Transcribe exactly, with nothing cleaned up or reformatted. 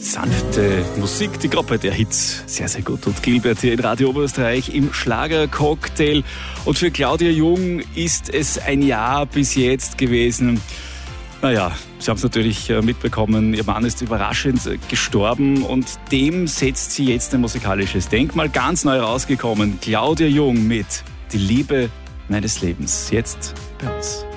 Sanfte Musik, die Gruppe der Hits. Sehr, sehr gut. Und Gilbert hier in Radio Oberösterreich im Schlagercocktail. Und für Claudia Jung ist es ein Jahr bis jetzt gewesen. Naja, Sie haben es natürlich mitbekommen, Ihr Mann ist überraschend gestorben und dem setzt sie jetzt ein musikalisches Denkmal. Ganz neu rausgekommen, Claudia Jung mit Die Liebe meines Lebens. Jetzt bei uns.